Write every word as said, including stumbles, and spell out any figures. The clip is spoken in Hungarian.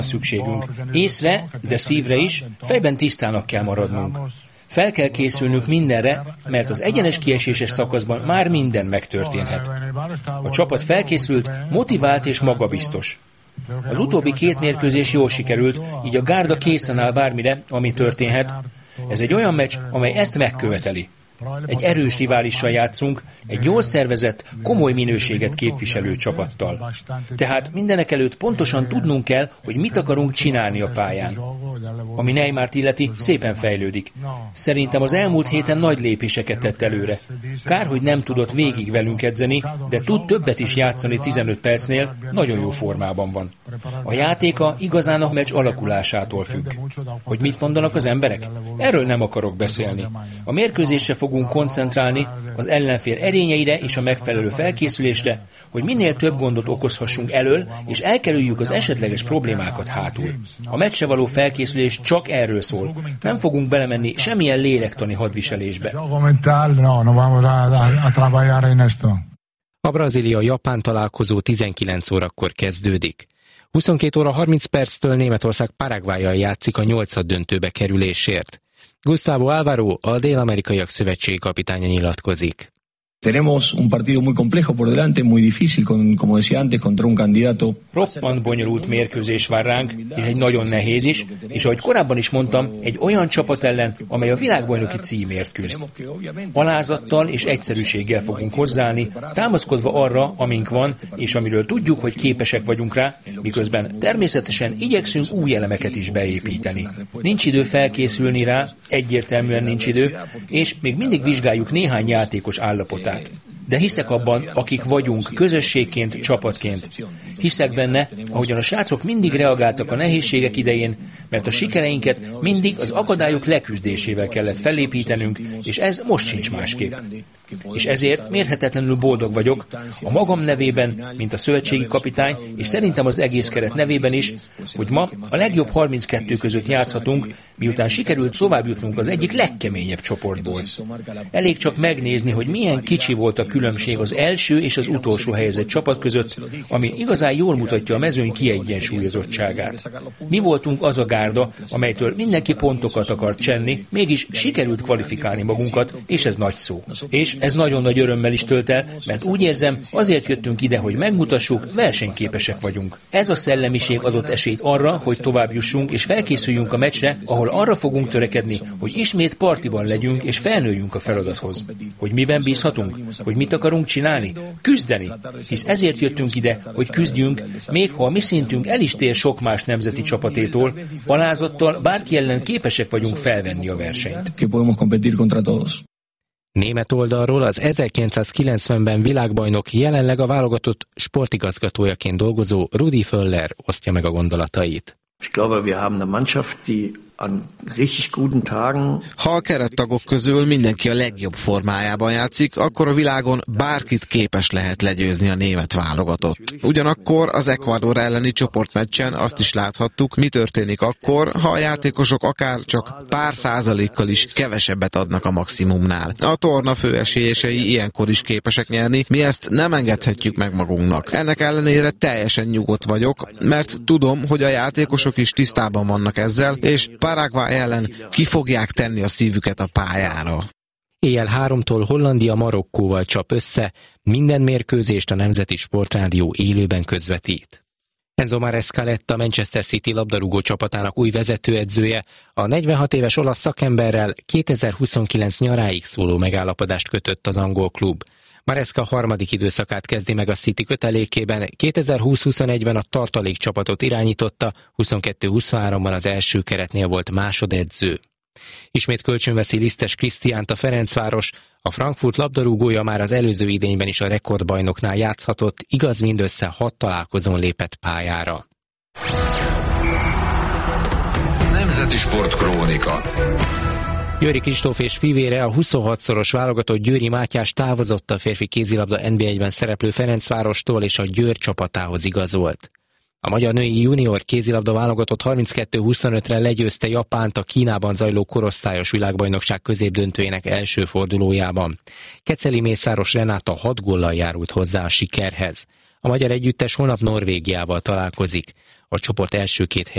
szükségünk. Észre, de szívre is, fejben tisztának kell maradnunk. Fel kell készülnünk mindenre, mert az egyenes kieséses szakaszban már minden megtörténhet. A csapat felkészült, motivált és magabiztos. Az utóbbi két mérkőzés jól sikerült, így a gárda készen áll bármire, ami történhet. Ez egy olyan meccs, amely ezt megköveteli. Egy erős riválissal játszunk, egy jól szervezett, komoly minőséget képviselő csapattal. Tehát mindenekelőtt pontosan tudnunk kell, hogy mit akarunk csinálni a pályán. Ami Neymart illeti, szépen fejlődik. Szerintem az elmúlt héten nagy lépéseket tett előre. Kár, hogy nem tudott végig velünk edzeni, de tud többet is játszani tizenöt percnél, nagyon jó formában van. A játéka igazán a meccs alakulásától függ. Hogy mit mondanak az emberek? Erről nem akarok beszélni. A mérkőzésre fogunk koncentrálni, az ellenfél erényeire és a megfelelő felkészülésre, hogy minél több gondot okozhassunk elől, és elkerüljük az esetleges problémákat hátul. A meccsre való felkészülés csak erről szól. Nem fogunk belemenni semmilyen lélektani hadviselésbe. A Brazília-Japán találkozó tizenkilenc órakor kezdődik. huszonkét óra harminc perctől Németország Paraguayyal játszik a nyolcaddöntőbe kerülésért. Gustavo Alvaro, a dél-amerikaiak szövetségi kapitánya nyilatkozik. Tenemos un partido muy complejo por delante, muy difícil, con, como decía antes, contra un candidato. Roppant bonyolult mérkőzés vár ránk, és egy nagyon nehéz is, és ahogy korábban is mondtam, egy olyan csapat ellen, amely a világbajnoki címért küzd. Alázattal és egyszerűséggel fogunk hozzáállni, támaszkodva arra, amink van, és amiről tudjuk, hogy képesek vagyunk rá, miközben természetesen igyekszünk új elemeket is beépíteni. Nincs idő felkészülni rá, egyértelműen nincs idő, és még mindig vizsgáljuk néhány játékos állapotát. De hiszek abban, akik vagyunk, közösségként, csapatként. Hiszek benne, ahogyan a srácok mindig reagáltak a nehézségek idején, mert a sikereinket mindig az akadályok leküzdésével kellett felépítenünk, és ez most sincs másképp. És ezért mérhetetlenül boldog vagyok, a magam nevében, mint a szövetségi kapitány, és szerintem az egész keret nevében is, hogy ma a legjobb harminckettő között játszhatunk, miután sikerült tovább jutnunk az egyik legkeményebb csoportból. Elég csak megnézni, hogy milyen kicsi volt a különbség az első és az utolsó helyezett csapat között, ami igazán jól mutatja a mezőny kiegyensúlyozottságát. Mi voltunk az a gárda, amelytől mindenki pontokat akart csenni, mégis sikerült kvalifikálni magunkat, és ez nagy szó. És ez nagyon nagy örömmel is tölt el, mert úgy érzem, azért jöttünk ide, hogy megmutassuk, versenyképesek vagyunk. Ez a szellemiség adott esélyt arra, hogy tovább jussunk és felkészüljünk a meccsre, ahol arra fogunk törekedni, hogy ismét partiban legyünk és felnőjünk a feladathoz. Hogy miben bízhatunk? Hogy mit akarunk csinálni? Küzdeni. Hisz ezért jöttünk ide, hogy küzdjünk, még ha a mi szintünk el is tér sok más nemzeti csapatétól, alázattal bárki ellen képesek vagyunk felvenni a versenyt. Német oldalról az ezerkilencszázkilencvenben világbajnok, jelenleg a válogatott sportigazgatójaként dolgozó Rudi Völler osztja meg a gondolatait. Ich glaube, wir haben eine Mannschaft, die an richtig guten Tagen. Ha a kerettagok közül mindenki a legjobb formájában játszik, akkor a világon bárkit képes lehet legyőzni a német válogatott. Ugyanakkor az Ecuador elleni csoportmeccsen azt is láthattuk, mi történik akkor, ha a játékosok akár csak pár százalékkal is kevesebbet adnak a maximumnál. A torna főesélyesei ilyenkor is képesek nyerni, mi ezt nem engedhetjük meg magunknak. Ennek ellenére teljesen nyugodt vagyok, mert tudom, hogy a játékosok is tisztában vannak ezzel, és Paraguay ellen ki fogják tenni a szívüket a pályára. Éjjel háromtól Hollandia Marokkóval csap össze, minden mérkőzést a Nemzeti Sportrádió élőben közvetít. Enzo Maresca lett a Manchester City labdarúgó csapatának új vezetőedzője, a negyvenhat éves olasz szakemberrel kétezer-huszonkilenc nyaráig szóló megállapodást kötött az angol klub. Maresca harmadik időszakát kezdi meg a City kötelékében, kétezer-húsz-huszonegyben a tartalék csapatot irányította, huszonkettő-huszonháromban az első keretnél volt másodedző. Ismét kölcsönveszi Lisztes Krisztiánt a Ferencváros, a Frankfurt labdarúgója már az előző idényben is a rekordbajnoknál játszhatott, igaz mindössze hat találkozón lépett pályára. Nemzeti Sport Krónika. Győri Kristóf és fivére, a huszonhatszoros válogatott Győri Mátyás távozott a férfi kézilabda en bé egyben szereplő Ferencvárostól és a Győr csapatához igazolt. A magyar női junior kézilabda válogatott harminckettő-huszonötre legyőzte Japánt a Kínában zajló korosztályos világbajnokság középdöntőjének első fordulójában. Keceli Mészáros Renáta hat góllal járult hozzá a sikerhez. A magyar együttes holnap Norvégiával találkozik. A csoport első két